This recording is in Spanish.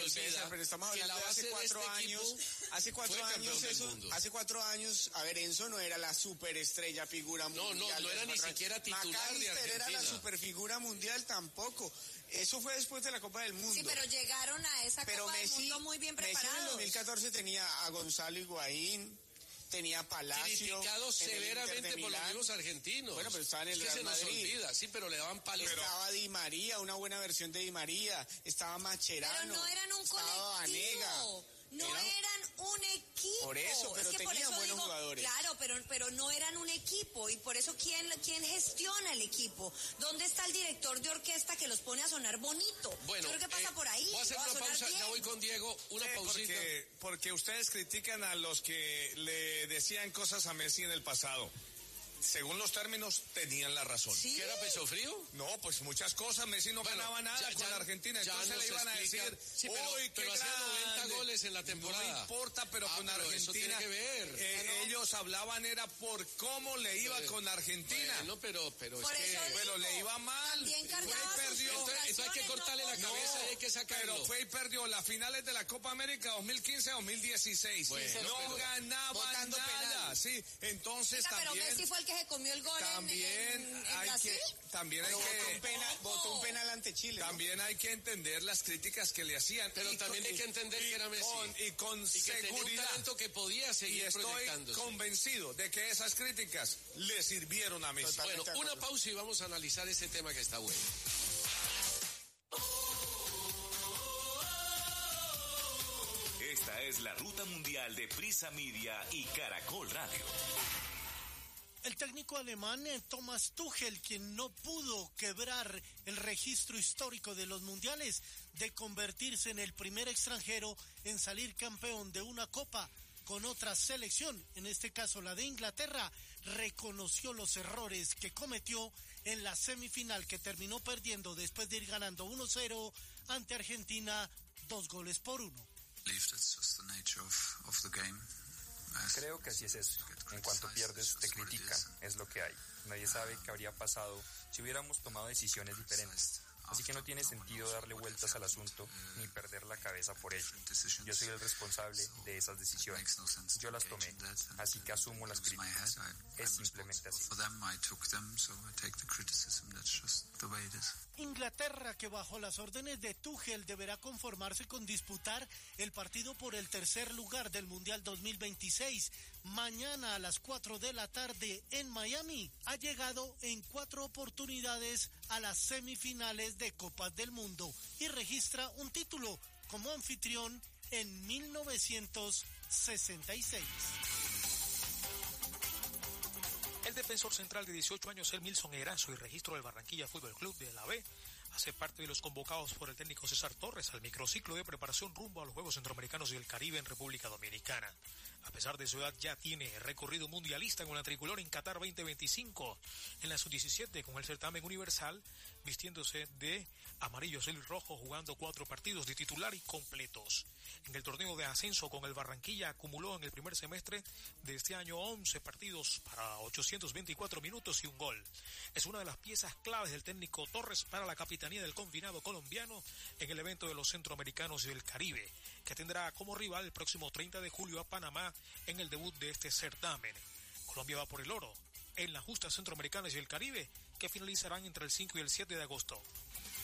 olvida pero estamos que la hablando de base hace 4 de este años. equipo Hace 4 años del eso. mundo. Hace 4 años, a ver, Enzo no era la superestrella figura mundial. No era ni siquiera titular de McAllister Argentina. era la superfigura mundial tampoco. Eso fue después de la Copa del Mundo. Sí, pero llegaron a esa Copa del Mundo muy bien preparados. Messi en el 2014 tenía a Gonzalo Higuaín, tenía Palacio. Criticado severamente por los mismos argentinos. Bueno, pero estaba en el Real Madrid. Se nos olvida, sí, pero le daban palos. Estaba Di María, una buena versión de Di María. Estaba Mascherano. Pero no eran un colectivo. Vanega. No eran un equipo. Por eso, pero tenían buenos jugadores. Claro, pero no eran un equipo. Y por eso, ¿quién gestiona el equipo? ¿Dónde está el director de orquesta que los pone a sonar bonito? Bueno, yo creo que pasa por ahí. Voy a hacer una pausa, bien. ya voy con Diego, una pausita. Porque ustedes critican a los que le decían cosas a Messi en el pasado. Según los términos, tenían la razón. ¿Sí? ¿Qué era pecho frío? No, pues muchas cosas. Messi no ganaba nada con la Argentina. Entonces le iban a decir, sí, pero hacía 90 goles en la temporada. No importa, pero con pero Argentina. Eso tiene que ver. Ellos hablaban era por cómo le iba con Argentina. Bueno, pero por es que... Pero le iba mal. También cargaba perdió. Entonces hay que cortarle la cabeza y hay que sacarlo. Pero fue y perdió las finales de la Copa América 2015-2016. Bueno, no ganaba nada. Penal. Sí, entonces pero también... Messi fue el que se comió el gol También hay que votó un penal ante Chile. También hay que entender las críticas que le hacían. Pero también hay que entender que era Messi. Y con y que seguridad. tenía un talento que podía seguir y estoy proyectándose. convencido de que esas críticas le sirvieron a Messi. Bueno, una pausa y vamos a analizar ese tema que está bueno. Esta es la ruta mundial de Prisa Media y Caracol Radio. El técnico alemán Thomas Tuchel, quien no pudo quebrar el registro histórico de los mundiales de convertirse en el primer extranjero en salir campeón de una copa con otra selección, en este caso la de Inglaterra, reconoció los errores que cometió en la semifinal que terminó perdiendo después de ir ganando 1-0 ante Argentina 2-1. Creo que así es esto. En cuanto pierdes, te critican. Es lo que hay. Nadie sabe qué habría pasado si hubiéramos tomado decisiones diferentes. Así que no tiene sentido darle vueltas al asunto ni perder la cabeza por ello. Yo soy el responsable de esas decisiones. Yo las tomé, así que asumo las críticas. Es simplemente así. Inglaterra, que bajo las órdenes de Tuchel deberá conformarse con disputar el partido por el tercer lugar del Mundial 2026 mañana a las 4 de la tarde en Miami, ha llegado en 4 oportunidades a las semifinales de Copas del Mundo y registra un título como anfitrión en 1966. El defensor central de 18 años, Elmilson Erazo, y registro del Barranquilla Fútbol Club de la B, hace parte de los convocados por el técnico César Torres al microciclo de preparación rumbo a los Juegos Centroamericanos y del Caribe en República Dominicana. A pesar de su edad, ya tiene recorrido mundialista con la tricolor en Qatar 2025, en la sub-17 con el certamen universal, vistiéndose de amarillo, azul y rojo, jugando 4 partidos de titular y completos. En el torneo de ascenso con el Barranquilla acumuló en el primer semestre de este año 11 partidos para 824 minutos y un gol. Es una de las piezas claves del técnico Torres para la capitanía del combinado colombiano en el evento de los Centroamericanos y del Caribe, que tendrá como rival el próximo 30 de julio a Panamá en el debut de este certamen. Colombia va por el oro en las justas centroamericanas y el Caribe, que finalizarán entre el 5 y el 7 de agosto.